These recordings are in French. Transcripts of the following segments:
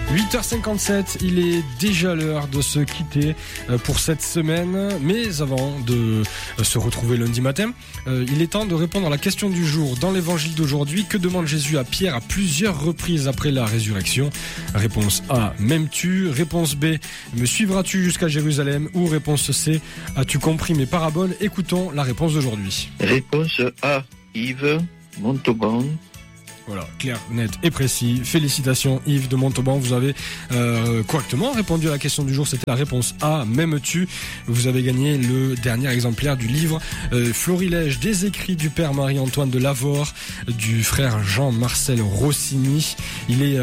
8h57, il est déjà l'heure de se quitter pour cette semaine. Mais avant de se retrouver lundi matin, il est temps de répondre à la question du jour. Dans l'évangile d'aujourd'hui, que demande Jésus à Pierre à plusieurs reprises après la résurrection? Réponse A, m'aimes-tu? Réponse B, me suivras-tu jusqu'à Jérusalem? Ou réponse C, as-tu compris mes paraboles? Écoutons la réponse d'aujourd'hui. Réponse A, Yves Montauban. Voilà, clair, net et précis. Félicitations Yves de Montauban, vous avez correctement répondu à la question du jour. C'était la réponse A, m'aimes-tu? Vous avez gagné le dernier exemplaire du livre Florilège des écrits du père Marie-Antoine de Lavore, du frère Jean-Marcel Rossini. Il est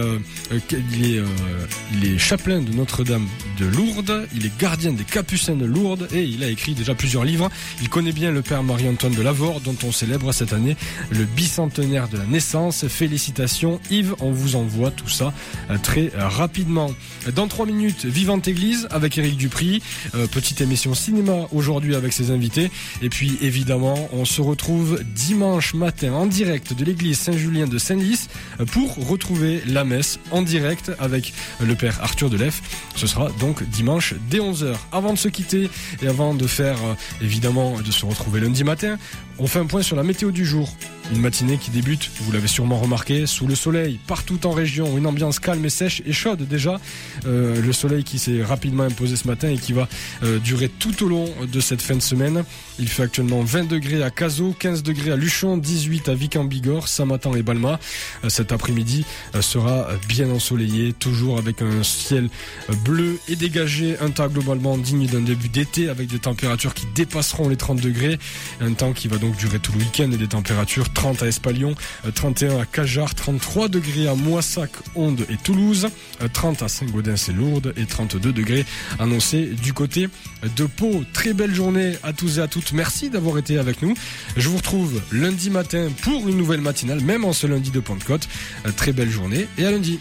chapelain de Notre-Dame de Lourdes, il est gardien des Capucins de Lourdes et il a écrit déjà plusieurs livres. Il connaît bien le père Marie-Antoine de Lavore, dont on célèbre cette année le bicentenaire de la naissance. Félicitations Yves, on vous envoie tout ça très rapidement. Dans 3 minutes, Vivante Église avec Éric Dupry, petite émission cinéma aujourd'hui avec ses invités. Et puis évidemment, on se retrouve dimanche matin en direct de l'église Saint-Julien de Senlis pour retrouver la messe en direct avec le père Arthur Delef. Ce sera donc dimanche dès 11h. Avant de se quitter et avant de faire évidemment de se retrouver lundi matin, on fait un point sur la météo du jour. Une matinée qui débute, vous l'avez sûrement remarqué, sous le soleil, partout en région, une ambiance calme et sèche et chaude déjà. Le soleil qui s'est rapidement imposé ce matin et qui va durer tout au long de cette fin de semaine. Il fait actuellement 20 degrés à Cazaux, 15 degrés à Luchon, 18 à Vic en Bigorre, Saint-Martin et Balma. Cet après-midi sera bien ensoleillé, toujours avec un ciel bleu et dégagé, un temps globalement digne d'un début d'été avec des températures qui dépasseront les 30 degrés. Un temps qui va donc durer tout le week-end et des températures 30 à Espalion, 31 à Cajar, 33 degrés à Moissac, Onde et Toulouse, 30 à Saint-Gaudens et Lourdes et 32 degrés annoncés du côté de Pau. Très belle journée à tous et à toutes. Merci d'avoir été avec nous. Je vous retrouve lundi matin pour une nouvelle matinale, même en ce lundi de Pentecôte. Très belle journée et à lundi.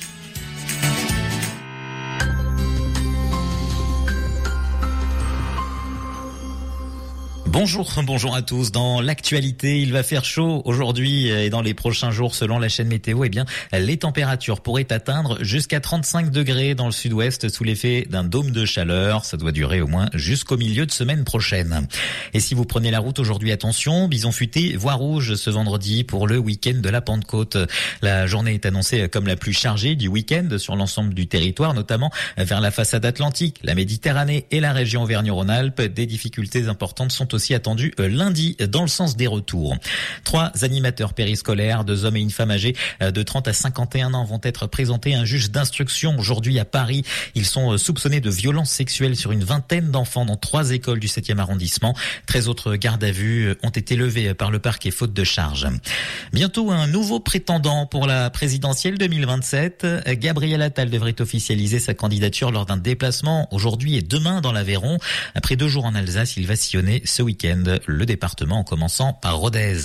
Bonjour à tous. Dans l'actualité, il va faire chaud aujourd'hui et dans les prochains jours, selon la chaîne météo, les températures pourraient atteindre jusqu'à 35 degrés dans le sud-ouest sous l'effet d'un dôme de chaleur. Ça doit durer au moins jusqu'au milieu de semaine prochaine. Et si vous prenez la route aujourd'hui, attention, bison futé, voie rouge ce vendredi pour le week-end de la Pentecôte. La journée est annoncée comme la plus chargée du week-end sur l'ensemble du territoire, notamment vers la façade atlantique, la Méditerranée et la région Auvergne-Rhône-Alpes. Des difficultés importantes sont aussi attendu lundi dans le sens des retours. 3 animateurs périscolaires, 2 hommes et une femme âgés de 30 à 51 ans vont être présentés à un juge d'instruction aujourd'hui à Paris. Ils sont soupçonnés de violences sexuelles sur une vingtaine d'enfants dans 3 écoles du 7e arrondissement. 13 autres gardes à vue ont été levés par le parquet faute de charge. Bientôt un nouveau prétendant pour la présidentielle 2027. Gabriel Attal devrait officialiser sa candidature lors d'un déplacement aujourd'hui et demain dans l'Aveyron. Après 2 jours en Alsace, il va sillonner ce week-end le département en commençant par Rodez.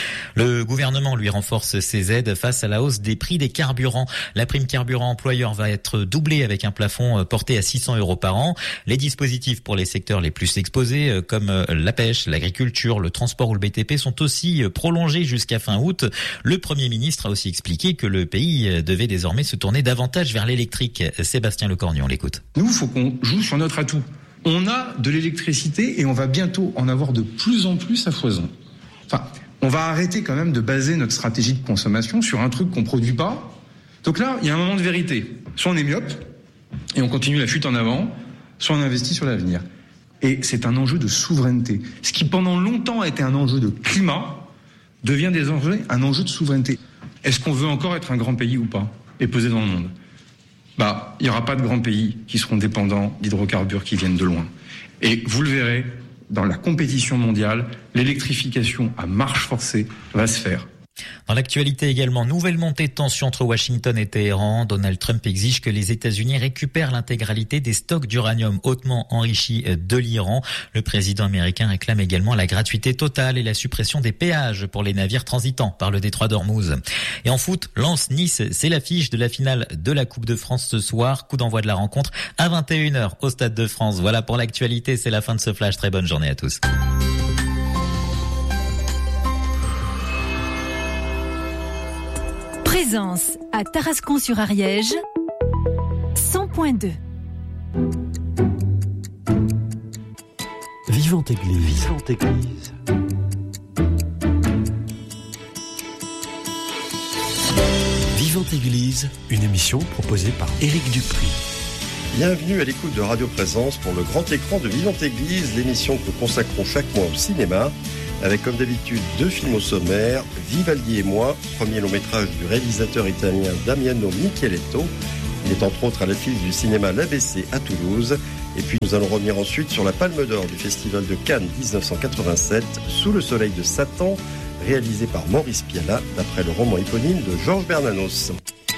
Le gouvernement lui renforce ses aides face à la hausse des prix des carburants. La prime carburant employeur va être doublée avec un plafond porté à 600 € par an. Les dispositifs pour les secteurs les plus exposés comme la pêche, l'agriculture, le transport ou le BTP sont aussi prolongés jusqu'à fin août. Le Premier ministre a aussi expliqué que le pays devait désormais se tourner davantage vers l'électrique. Sébastien Lecornu, on l'écoute. Nous, il faut qu'on joue sur notre atout. On a de l'électricité et on va bientôt en avoir de plus en plus à foison. Enfin, on va arrêter quand même de baser notre stratégie de consommation sur un truc qu'on produit pas. Donc là, il y a un moment de vérité. Soit on est myope et on continue la fuite en avant, soit on investit sur l'avenir. Et c'est un enjeu de souveraineté. Ce qui pendant longtemps a été un enjeu de climat devient désormais un enjeu de souveraineté. Est-ce qu'on veut encore être un grand pays ou pas et peser dans le monde ? Il n'y aura pas de grands pays qui seront dépendants d'hydrocarbures qui viennent de loin. Et vous le verrez, dans la compétition mondiale, l'électrification à marche forcée va se faire. Dans l'actualité également, nouvelle montée de tension entre Washington et Téhéran. Donald Trump exige que les États-Unis récupèrent l'intégralité des stocks d'uranium hautement enrichi de l'Iran. Le président américain réclame également la gratuité totale et la suppression des péages pour les navires transitant par le détroit d'Ormuz. Et en foot, Lens-Nice, c'est l'affiche de la finale de la Coupe de France ce soir. Coup d'envoi de la rencontre à 21h au Stade de France. Voilà pour l'actualité, c'est la fin de ce flash. Très bonne journée à tous. Présence à Tarascon-sur-Ariège, 102.2. Vivante Église. Vivante Église. Vivante Église, une émission proposée par Éric Dupri. Bienvenue à l'écoute de Radio Présence pour le grand écran de Vivante Église, l'émission que nous consacrons chaque mois au cinéma, avec comme d'habitude 2 films au sommaire, Vivaldi et moi, premier long métrage du réalisateur italien Damiano Micheletto. Il est entre autres à l'affiche du cinéma L'ABC à Toulouse. Et puis nous allons revenir ensuite sur la Palme d'Or du Festival de Cannes 1987, Sous le soleil de Satan, réalisé par Maurice Pialat, d'après le roman éponyme de Georges Bernanos.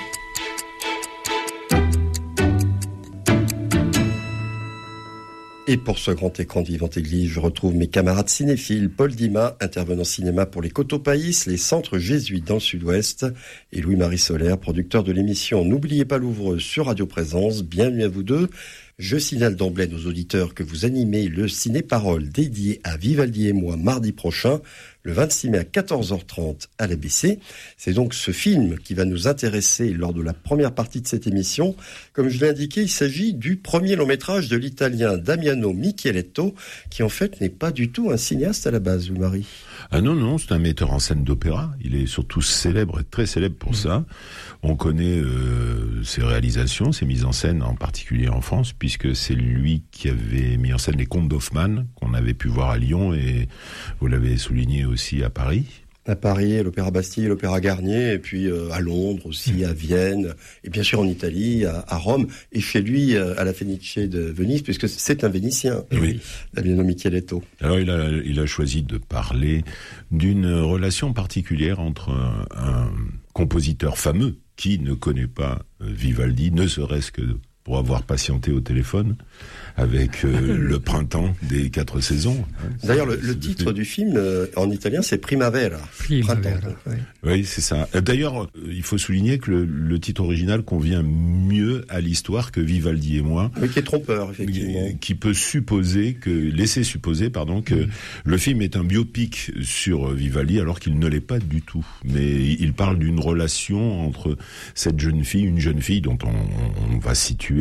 Et pour ce grand écran de Vivante Église, je retrouve mes camarades cinéphiles, Paul Dima, intervenant cinéma pour les Cotopaïs, les centres jésuites dans le sud-ouest, et Louis-Marie Solaire, producteur de l'émission N'oubliez pas l'ouvreuse sur Radio Présence. Bienvenue à vous deux. Je signale d'emblée à nos auditeurs que vous animez le ciné-parole dédié à Vivaldi et moi mardi prochain, le 26 mai à 14h30 à l'ABC. C'est donc ce film qui va nous intéresser lors de la première partie de cette émission. Comme je l'ai indiqué, il s'agit du premier long-métrage de l'italien Damiano Micheletto, qui en fait n'est pas du tout un cinéaste à la base, Louis-Marie. Ah non, c'est un metteur en scène d'opéra. Il est surtout célèbre, très célèbre pour ça. On connaît ses réalisations, ses mises en scène, en particulier en France, puisque c'est lui qui avait mis en scène les Contes d'Hoffmann, qu'on avait pu voir à Lyon, et vous l'avez souligné aussi à Paris. À Paris, à l'Opéra Bastille, l'Opéra Garnier, et puis à Londres aussi, à Vienne, et bien sûr en Italie, à Rome, et chez lui à la Fenice de Venise, puisque c'est un Vénitien, oui. Damiano Micheletto. Alors il a choisi de parler d'une relation particulière entre un compositeur fameux qui ne connaît pas Vivaldi, ne serait-ce que pour avoir patienté au téléphone avec le printemps des 4 saisons. D'ailleurs, le titre du film en italien, c'est Primavera. Printemps. Oui, c'est ça. D'ailleurs, il faut souligner que le titre original convient mieux à l'histoire que Vivaldi et moi. Mais qui est trompeur, effectivement. Qui peut laisser supposer que le film est un biopic sur Vivaldi, alors qu'il ne l'est pas du tout. Mais il parle d'une relation entre cette jeune fille, une jeune fille dont on va situer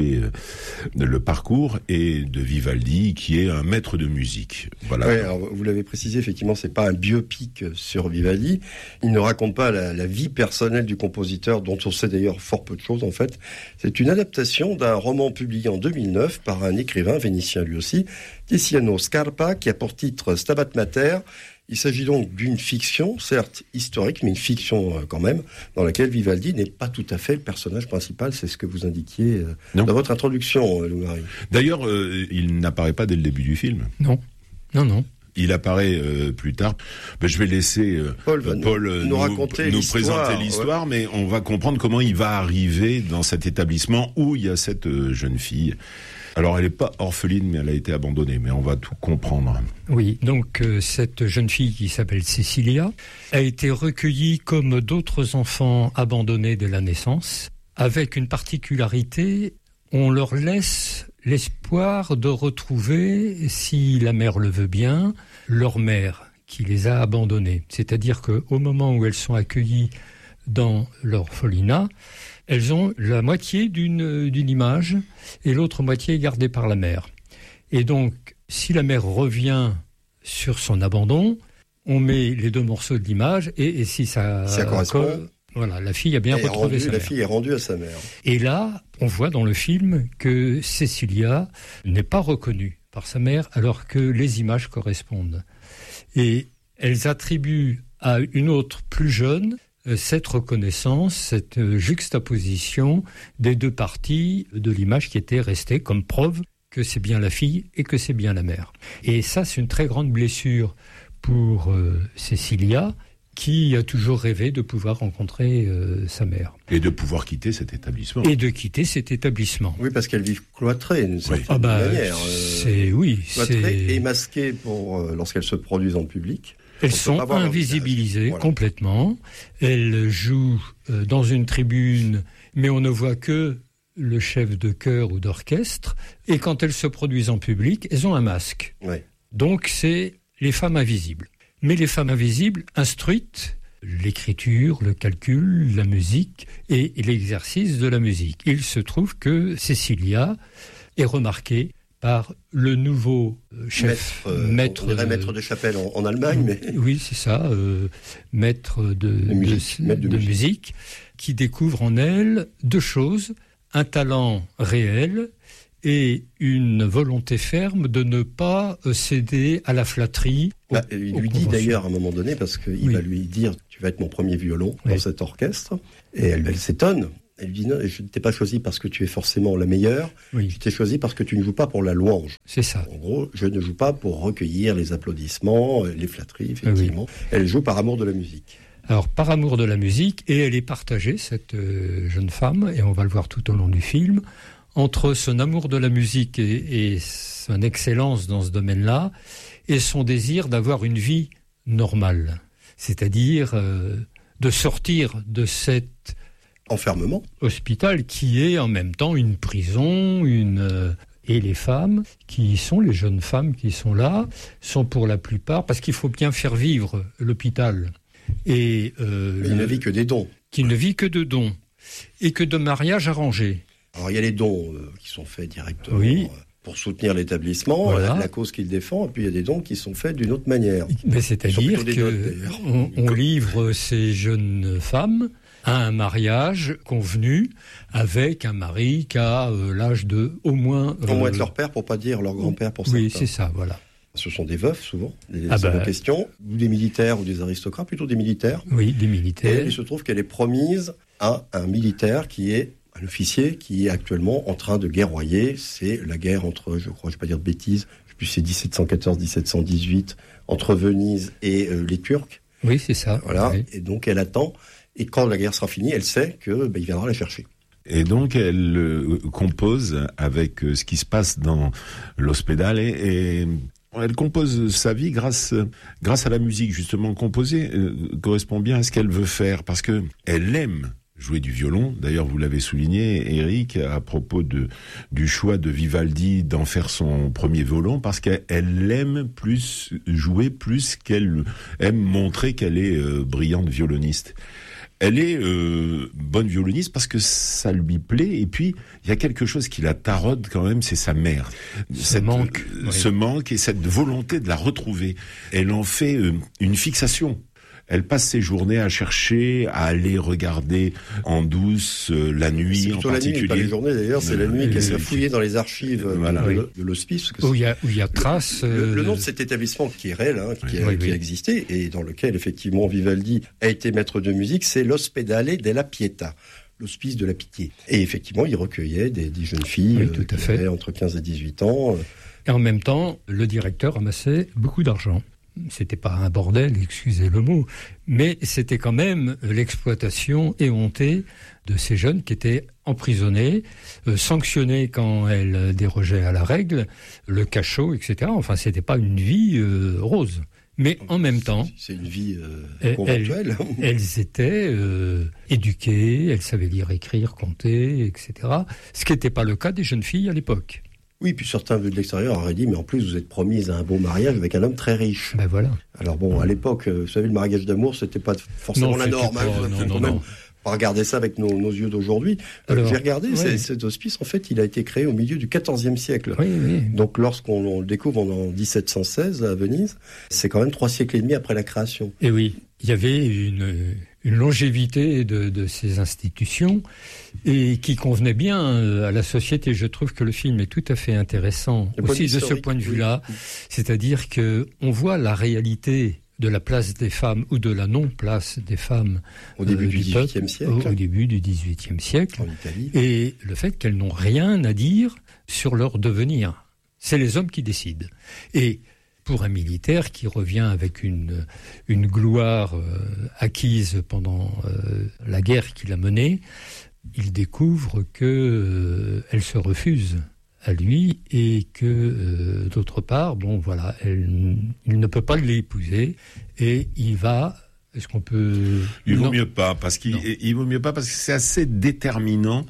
le parcours, et de Vivaldi, qui est un maître de musique. Voilà. Oui, alors vous l'avez précisé, effectivement, c'est pas un biopic sur Vivaldi. Il ne raconte pas la vie personnelle du compositeur, dont on sait d'ailleurs fort peu de choses, en fait. C'est une adaptation d'un roman publié en 2009 par un écrivain vénitien lui aussi, Tiziano Scarpa, qui a pour titre Stabat Mater. Il s'agit donc d'une fiction, certes historique, mais une fiction quand même, dans laquelle Vivaldi n'est pas tout à fait le personnage principal. C'est ce que vous indiquiez dans votre introduction, Louis-Marie. D'ailleurs, il n'apparaît pas dès le début du film. Non. Il apparaît plus tard. Je vais laisser Paul nous présenter l'histoire, mais on va comprendre comment il va arriver dans cet établissement où il y a cette jeune fille. Alors, elle n'est pas orpheline, mais elle a été abandonnée. Mais on va tout comprendre. Oui, donc cette jeune fille qui s'appelle Cecilia a été recueillie comme d'autres enfants abandonnés dès la naissance, avec une particularité, on leur laisse l'espoir de retrouver, si la mère le veut bien, leur mère qui les a abandonnés. C'est-à-dire qu'au moment où elles sont accueillies dans l'orphelinat, elles ont la moitié d'une image et l'autre moitié est gardée par la mère. Et donc, si la mère revient sur son abandon, on met les 2 morceaux de l'image et si ça correspond, voilà, la fille a bien retrouvé sa mère. La fille est rendue à sa mère. Et là, on voit dans le film que Cecilia n'est pas reconnue par sa mère alors que les images correspondent. Et elles attribuent à une autre plus jeune cette reconnaissance, cette juxtaposition des 2 parties de l'image qui était restée comme preuve que c'est bien la fille et que c'est bien la mère. Et ça, c'est une très grande blessure pour Cecilia, qui a toujours rêvé de pouvoir rencontrer sa mère. Et de pouvoir quitter cet établissement. Oui, parce qu'elles vivent cloîtrées d'une certaine manière. Cloîtrées et masquées lorsqu'elles se produisent en public. Elles sont invisibilisées complètement. Elles jouent dans une tribune, mais on ne voit que le chef de chœur ou d'orchestre. Et quand elles se produisent en public, elles ont un masque. Oui. Donc c'est les femmes invisibles. Mais les femmes invisibles, instruites, l'écriture, le calcul, la musique et l'exercice de la musique. Il se trouve que Cécilia est remarquée par le nouveau chef, maître de chapelle en Allemagne, mais oui, c'est ça, maître de musique, qui découvre en elle deux choses: un talent réel et une volonté ferme de ne pas céder à la flatterie. Il lui dit d'ailleurs à un moment donné, parce qu'il va lui dire « tu vas être mon premier violon dans cet orchestre », et elle s'étonne. Elle lui dit « non, je ne t'ai pas choisi parce que tu es forcément la meilleure, je t'ai choisi parce que tu ne joues pas pour la louange. » C'est ça. En gros, je ne joue pas pour recueillir les applaudissements, les flatteries, effectivement. Elle joue par amour de la musique. Alors, par amour de la musique, et elle est partagée, cette jeune femme, et on va le voir tout au long du film, entre son amour de la musique et son excellence dans ce domaine-là, et son désir d'avoir une vie normale. C'est-à-dire de sortir de cet enfermement, hôpital qui est en même temps une prison, et les femmes qui sont, les jeunes femmes qui sont là, sont pour la plupart, parce qu'il faut bien faire vivre l'hôpital. Et il ne vit que des dons. Qui ne vit que de dons, et que de mariages arrangés. Alors il y a les dons qui sont faits directement pour soutenir l'établissement, la cause qu'il défend, et puis il y a des dons qui sont faits d'une autre manière. Mais c'est-à-dire qu'on livre ces jeunes femmes à un mariage convenu avec un mari qui a l'âge de au moins de leur père, pour pas dire leur grand-père pour certains. Oui, c'est ça, voilà. Ce sont des veufs, souvent, les questions, ou des militaires ou des aristocrates, plutôt des militaires. Oui, des militaires. Et il se trouve qu'elle est promise à un militaire qui est un officier qui est actuellement en train de guerroyer. C'est la guerre entre, je crois, je ne vais pas dire de bêtises, je sais plus, c'est 1714-1718, entre Venise et les Turcs. Oui, c'est ça. Voilà, oui. Et donc elle attend, et quand la guerre sera finie, elle sait qu'il viendra la chercher. Et donc elle compose avec ce qui se passe dans l'hospital et elle compose sa vie grâce à la musique. Justement, composer correspond bien à ce qu'elle veut faire, parce que elle aime jouer du violon. D'ailleurs, vous l'avez souligné, Eric, à propos du choix de Vivaldi d'en faire son premier violon, parce qu'elle aime jouer plus qu'elle aime montrer qu'elle est brillante violoniste. Elle est bonne violoniste parce que ça lui plaît, et puis il y a quelque chose qui la taraude quand même, c'est sa mère. Ce manque et cette volonté de la retrouver. Elle en fait une fixation. Elle passe ses journées à chercher, à aller regarder en douce la nuit en particulier. C'est plutôt la nuit, pas les journées d'ailleurs, c'est la nuit qu'elle s'est fouillée dans les archives de l'hospice. Où il y a trace... Le nom de cet établissement qui est réel, qui a existé, et dans lequel effectivement Vivaldi a été maître de musique, c'est l'Ospedale della Pietà, l'hospice de la pitié. Et effectivement, il recueillait des jeunes filles qui avaient entre 15 et 18 ans. Et en même temps, le directeur amassait beaucoup d'argent. C'était pas un bordel, excusez le mot, mais c'était quand même l'exploitation éhontée de ces jeunes qui étaient emprisonnés, sanctionnés quand elles dérogeaient à la règle, le cachot, etc. Enfin, c'était pas une vie rose. Mais en même temps, c'est une vie conventuelle. Elles étaient éduquées, elles savaient lire, écrire, compter, etc. Ce qui n'était pas le cas des jeunes filles à l'époque. Oui, puis certains vus de l'extérieur auraient dit, mais en plus vous êtes promise à un beau mariage avec un homme très riche. Ben voilà. Alors bon, à l'époque, vous savez, le mariage d'amour, c'était pas forcément la norme. Non. Pas regarder ça avec nos yeux d'aujourd'hui. J'ai regardé, cet hospice, en fait, il a été créé au milieu du XIVe siècle. Oui. Donc lorsqu'on le découvre en 1716 à Venise, c'est quand même 3 siècles et demi après la création. Et oui, il y avait une longévité de ces institutions et qui convenait bien à la société. Je trouve que le film est tout à fait intéressant aussi de ce point de vue-là. C'est-à-dire que on voit la réalité de la place des femmes ou de la non-place des femmes au début du XVIIIe siècle. Au début du XVIIIe siècle. En Italie. Et le fait qu'elles n'ont rien à dire sur leur devenir. C'est les hommes qui décident. Et pour un militaire qui revient avec une gloire acquise pendant la guerre qu'il a menée, il découvre qu'elle se refuse à lui et que d'autre part, il ne peut pas l'épouser et il va Est-ce qu'on peut... Il vaut mieux pas, parce que c'est assez déterminant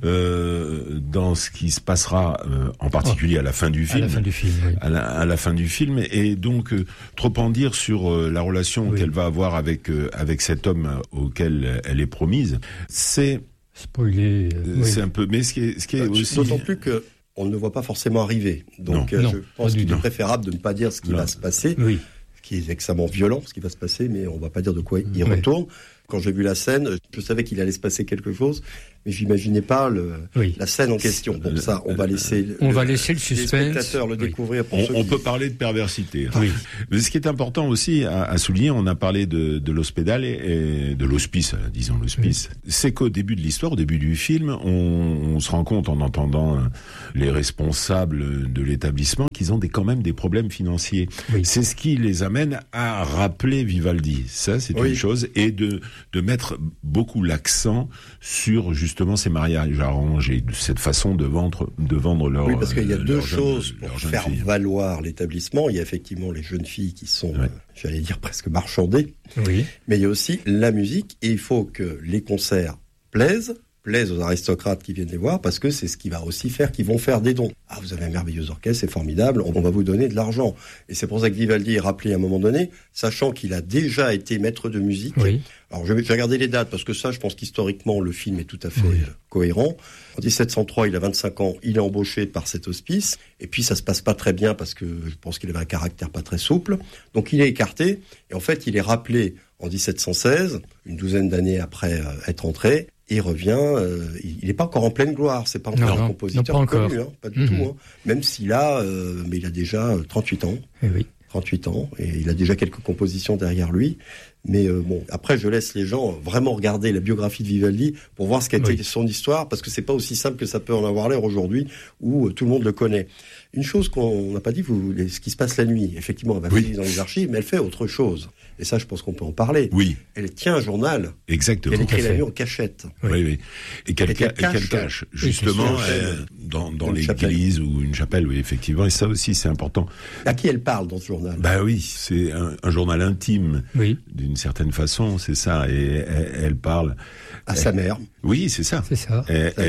dans ce qui se passera, en particulier à la fin du film. À la fin du film, oui. À la fin du film, et donc trop en dire sur la relation qu'elle va avoir avec cet homme auquel elle est promise. C'est spoiler. C'est un peu, mais ce qui est aussi d'autant plus que on ne le voit pas forcément arriver. Donc je pense qu'il est préférable de ne pas dire ce qui va se passer. Oui. Qui est extrêmement violent, ce qui va se passer, mais on va pas dire de quoi il retourne. Quand j'ai vu la scène, je savais qu'il allait se passer quelque chose, mais j'imaginais pas la scène en question. Bon, ça, on va laisser le suspense, les spectateurs le découvrir. On peut parler de perversité. Oui. Mais ce qui est important aussi à souligner, on a parlé de l'hospital et de l'hospice, disons l'hospice. Oui. C'est qu'au début de l'histoire, au début du film, on se rend compte en entendant les responsables de l'établissement qu'ils ont quand même des problèmes financiers. Oui. C'est ce qui les amène à rappeler Vivaldi. Ça, c'est une chose, et de mettre beaucoup l'accent sur justement ces mariages arrangés, cette façon de vendre leur. Oui, parce qu'il y a deux choses pour faire valoir l'établissement. Il y a effectivement les jeunes filles qui sont, j'allais dire presque marchandées. Oui. Mais il y a aussi la musique, et il faut que les concerts plaisent aux aristocrates qui viennent les voir, parce que c'est ce qui va aussi faire qu'ils vont faire des dons. Ah, vous avez un merveilleux orchestre, c'est formidable, on va vous donner de l'argent. Et c'est pour ça que Vivaldi est rappelé à un moment donné, sachant qu'il a déjà été maître de musique. Oui. Alors, je vais regarder les dates, parce que ça, je pense qu'historiquement, le film est tout à fait cohérent. En 1703, il a 25 ans, il est embauché par cet hospice, et puis ça se passe pas très bien, parce que je pense qu'il avait un caractère pas très souple. Donc, il est écarté, et en fait, il est rappelé en 1716, une douzaine d'années après être entré. Il revient, il n'est pas encore en pleine gloire, c'est pas encore un compositeur connu, pas du tout. Même s'il a, mais il a déjà 38 ans. Et 38 ans, et il a déjà quelques compositions derrière lui. Mais après, je laisse les gens vraiment regarder la biographie de Vivaldi pour voir ce qu'a été son histoire, parce que c'est pas aussi simple que ça peut en avoir l'air aujourd'hui, où tout le monde le connaît. Une chose qu'on n'a pas dit, ce qui se passe la nuit. Effectivement, elle va fouiller dans les archives, mais elle fait autre chose. Et ça, je pense qu'on peut en parler. Oui. Elle tient un journal. Exactement. Elle écrit la nuit en cachette. Oui. Et qu'elle cache, justement, dans l'église ou une chapelle, oui, effectivement. Et ça aussi, c'est important. À qui elle parle dans ce journal? Bah oui, c'est un journal intime. Oui. D'une certaine façon, c'est ça. Et elle parle à sa mère. Oui, c'est ça. C'est ça.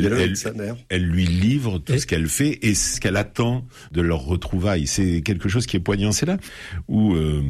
Elle lui livre tout ce qu'elle fait et ce qu'elle attend de leur retrouvailles. C'est quelque chose qui est poignant. C'est là où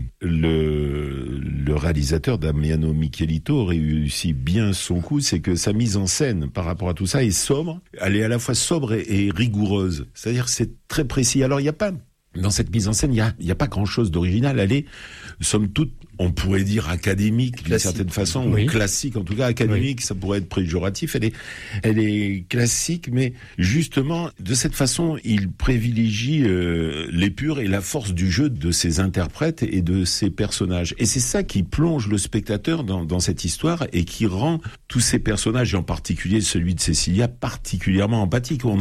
le réalisateur Damiano Michelito réussit bien son coup, c'est que sa mise en scène par rapport à tout ça est sobre. Elle est à la fois sobre et rigoureuse. C'est-à-dire c'est très précis. Alors il n'y a pas, dans cette mise en scène, il y a pas grand-chose d'original. Elle est, somme toute, on pourrait dire académique d'une certaine façon, ou classique en tout cas, académique, ça pourrait être péjoratif. Elle est classique, mais justement de cette façon, il privilégie l'épure et la force du jeu de ses interprètes et de ses personnages. Et c'est ça qui plonge le spectateur dans cette histoire et qui rend tous ces personnages, et en particulier celui de Cecilia, particulièrement empathique. On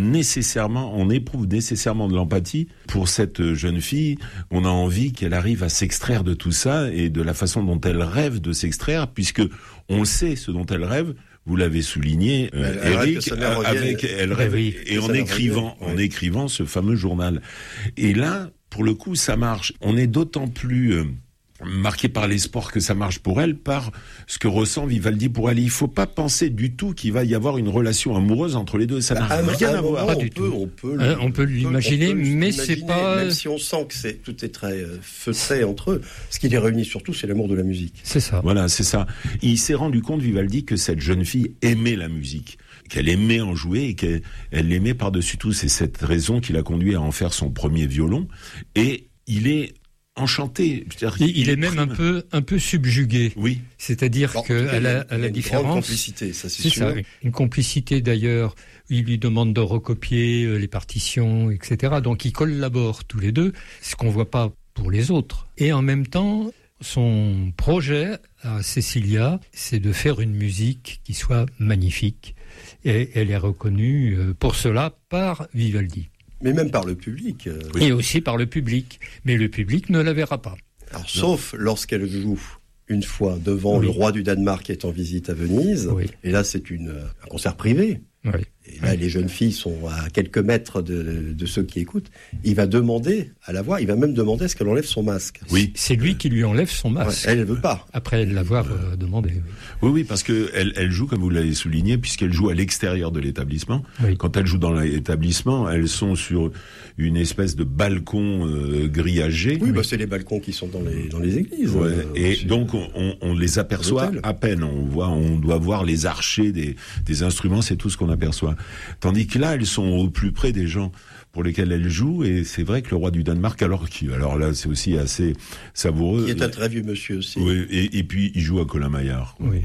éprouve nécessairement de l'empathie pour cette jeune fille. On a envie qu'elle arrive à s'extraire de tout ça, et de la façon dont elle rêve de s'extraire, puisque on sait ce dont elle rêve. Vous l'avez souligné, Eric, elle rêve, et en écrivant ce fameux journal. Et là, pour le coup, ça marche. On est d'autant plus marqué par l'espoir que ça marche pour elle, par ce que ressent Vivaldi pour elle. Il faut pas penser du tout qu'il va y avoir une relation amoureuse entre les deux. Ça n'a rien à voir. Pas du tout. On peut l'imaginer, mais c'est pas... Même si on sent que tout est très feutré entre eux, ce qui les réunit surtout, c'est l'amour de la musique. C'est ça. Voilà, c'est ça. Il s'est rendu compte, Vivaldi, que cette jeune fille aimait la musique, qu'elle aimait en jouer et qu'elle l'aimait par-dessus tout. C'est cette raison qui l'a conduit à en faire son premier violon. Et il est enchanté. Il est même un peu subjugué. Oui. C'est-à-dire qu'à la différence. Une grande complicité, ça c'est sûr. Ça, une complicité d'ailleurs. Il lui demande de recopier les partitions, etc. Donc ils collaborent tous les deux, ce qu'on voit pas pour les autres. Et en même temps, son projet à Cecilia, c'est de faire une musique qui soit magnifique. Et elle est reconnue pour cela par Vivaldi. Mais même par le public. Et aussi par le public. Mais le public ne la verra pas. Alors, sauf lorsqu'elle joue une fois devant le roi du Danemark qui est en visite à Venise. Oui. Et là, c'est un concert privé. Oui. Et là, les jeunes filles sont à quelques mètres de ceux qui écoutent. Il va demander à la voir, il va même demander à ce qu'elle enlève son masque. Oui, c'est lui qui lui enlève son masque. Ouais, elle ne veut pas. Après l'avoir demandé. Oui, parce que elle joue, comme vous l'avez souligné, puisqu'elle joue à l'extérieur de l'établissement. Oui. Quand elle joue dans l'établissement, elles sont sur une espèce de balcon grillagé. Oui, c'est les balcons qui sont dans les églises. Ouais, et donc on les aperçoit à peine. On doit voir les archers des instruments, c'est tout ce qu'on aperçoit. Tandis que là, elles sont au plus près des gens pour lesquels elle joue, et c'est vrai que le roi du Danemark, alors là, c'est aussi assez savoureux. Qui est un très vieux monsieur aussi. Oui, et puis il joue à Colin Maillard. Oui.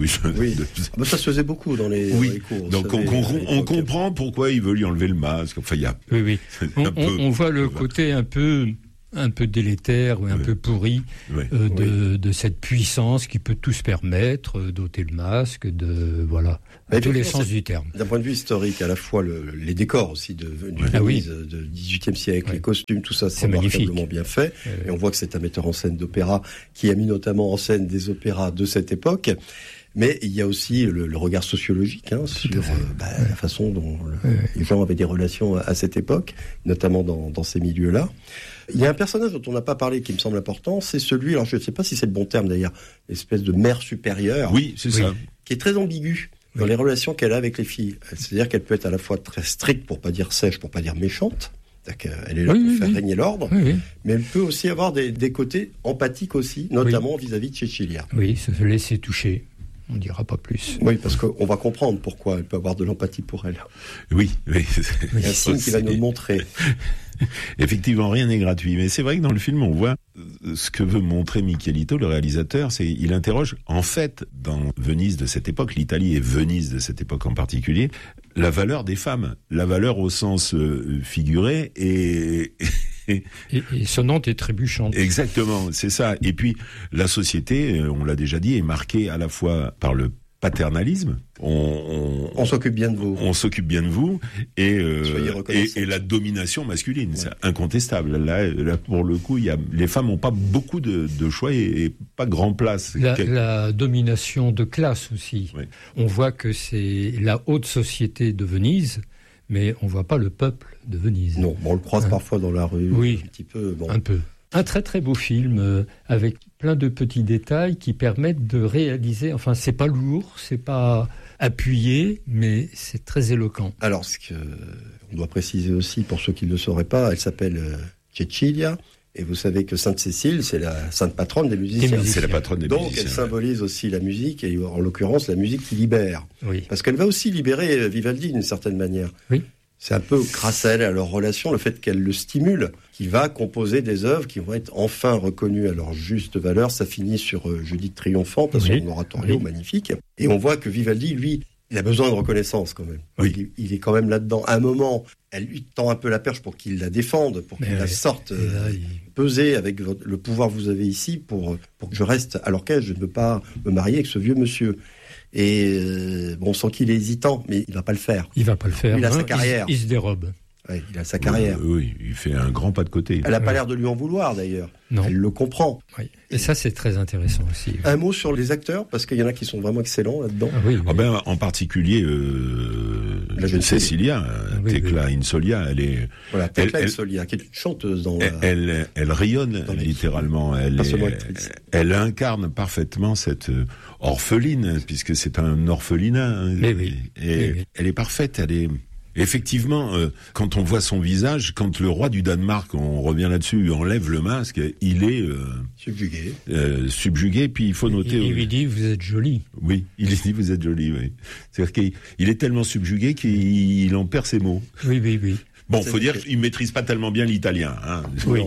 Ça se faisait beaucoup dans les cours. Donc on comprend pourquoi il veut lui enlever le masque. Enfin, il y a. Oui. On voit le côté un peu délétère ou un peu pourri de cette puissance qui peut tout se permettre, d'ôter le masque, à tous les sens du terme. D'un point de vue historique, à la fois les décors aussi du Venise du XVIIIe siècle, les costumes, tout ça, c'est remarquablement bien fait. Et on voit que c'est un metteur en scène d'opéra qui a mis notamment en scène des opéras de cette époque. Mais il y a aussi le regard sociologique sur la façon dont les gens avaient des relations à cette époque, notamment dans ces milieux-là. Il y a un personnage dont on n'a pas parlé qui me semble important, c'est celui, alors je ne sais pas si c'est le bon terme d'ailleurs, l'espèce de mère supérieure. Oui, c'est ça. Qui est très ambigu dans les relations qu'elle a avec les filles. C'est-à-dire qu'elle peut être à la fois très stricte, pour pas dire sèche, pour pas dire méchante. Elle est là pour faire régner l'ordre, mais elle peut aussi avoir des côtés empathiques aussi, notamment vis-à-vis de Cecilia. Oui, se laisser toucher. On ne dira pas plus. Oui, parce qu'on va comprendre pourquoi elle peut avoir de l'empathie pour elle. Oui. Il y a un signe qui va nous le montrer. Effectivement, rien n'est gratuit. Mais c'est vrai que dans le film, on voit ce que veut montrer Michelito, le réalisateur. Il interroge, en fait, dans Venise de cette époque, l'Italie et Venise de cette époque en particulier, la valeur des femmes. La valeur au sens figuré et sonnante et trébuchante. Exactement, c'est ça. Et puis, la société, on l'a déjà dit, est marquée à la fois par le paternalisme. On s'occupe bien de vous. On s'occupe bien de vous et la domination masculine, c'est incontestable. Là, pour le coup, les femmes n'ont pas beaucoup de choix et pas grand place. La domination de classe aussi. Oui. On voit que c'est la haute société de Venise, mais on ne voit pas le peuple de Venise. Non, on le croise parfois dans la rue, un petit peu. Un peu. Un très très beau film avec plein de petits détails qui permettent de réaliser. Enfin, c'est pas lourd, c'est pas appuyé, mais c'est très éloquent. Alors, ce qu'on doit préciser aussi pour ceux qui ne le sauraient pas, elle s'appelle Cecilia. Et vous savez que Sainte Cécile, c'est la sainte patronne des musiciens. C'est la patronne des musiciens. Donc, elle symbolise aussi la musique, et en l'occurrence, la musique qui libère. Oui. Parce qu'elle va aussi libérer Vivaldi d'une certaine manière. Oui. C'est un peu grâce à elle, à leur relation, le fait qu'elle le stimule, qui va composer des œuvres qui vont être enfin reconnues à leur juste valeur. Ça finit sur Judith triomphante, son oratorio magnifique. Et on voit que Vivaldi, lui, il a besoin de reconnaissance quand même. Oui. Il est quand même là-dedans. À un moment, elle lui tend un peu la perche pour qu'il la défende, pour qu'il la sorte peser avec le pouvoir que vous avez ici pour que je reste à l'orchestre. Je ne veux pas me marier avec ce vieux monsieur. Et on sent qu'il est hésitant, mais il va pas le faire. Il va pas le faire. Il a sa carrière. Il se dérobe. Ouais, il a sa carrière. Oui, il fait un grand pas de côté. Elle n'a pas l'air de lui en vouloir d'ailleurs. Non. Elle le comprend. Oui. Et ça, c'est très intéressant aussi. Un mot sur les acteurs, parce qu'il y en a qui sont vraiment excellents là-dedans. En particulier, Cecilia, Tecla Insolia, elle est. Voilà, Tecla Insolia, qui est une chanteuse dans elle rayonne littéralement. Elle incarne parfaitement cette orpheline, puisque c'est un orphelinat. Elle est parfaite, elle est. Effectivement, quand on voit son visage, quand le roi du Danemark, on revient là-dessus, enlève le masque, il est subjugué. Puis il faut noter. Il lui dit vous êtes jolie. Oui, il lui dit vous êtes jolie. Oui. C'est-à-dire qu'il est tellement subjugué qu'il en perd ses mots. Oui. Bon, faut dire qu'il maîtrise pas tellement bien l'italien. Hein. Oui.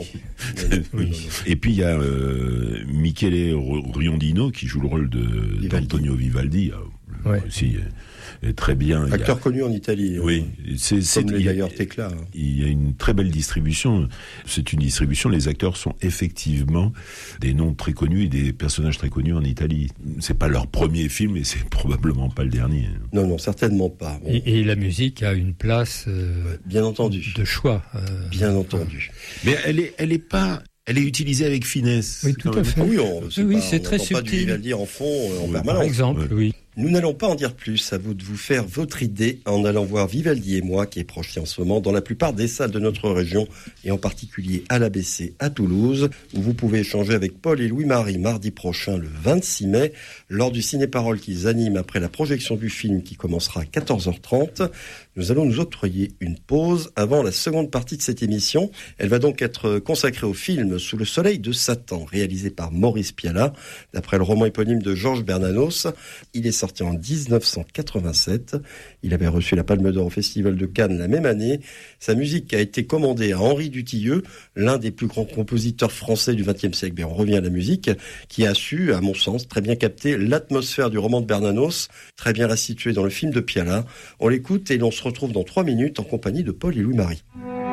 Et puis il y a Michele Riondino qui joue le rôle d'Antonio Vivaldi. Aussi. Très bien. Acteur connu en Italie. Oui, c'est d'ailleurs Tecla. Il y a une très belle distribution. C'est une distribution. Les acteurs sont effectivement des noms très connus et des personnages très connus en Italie. C'est pas leur premier film et c'est probablement pas le dernier. Non, certainement pas. Bon. Et la musique a une place, bien entendu, de choix. Bien entendu. Mais elle est utilisée avec finesse. Oui, tout à fait. Oui, c'est très subtil. Pas du Vivaldi en fond en permanence. Par exemple, oui. Nous n'allons pas en dire plus, à vous de vous faire votre idée en allant voir Vivaldi et moi, qui est projeté en ce moment dans la plupart des salles de notre région, et en particulier à l'ABC à Toulouse, où vous pouvez échanger avec Paul et Louis-Marie mardi prochain, le 26 mai, lors du ciné-parole qu'ils animent après la projection du film qui commencera à 14h30. Nous allons nous octroyer une pause avant la seconde partie de cette émission. Elle va donc être consacrée au film Sous le soleil de Satan, réalisé par Maurice Pialat, d'après le roman éponyme de Georges Bernanos. Il est sorti en 1987. Il avait reçu la Palme d'Or au Festival de Cannes la même année. Sa musique a été commandée à Henri Dutilleux, l'un des plus grands compositeurs français du XXe siècle. Mais on revient à la musique, qui a su, à mon sens, très bien capter l'atmosphère du roman de Bernanos, très bien restituée dans le film de Pialat. On l'écoute et l'on se retrouve dans 3 minutes en compagnie de Paul et Louis-Marie.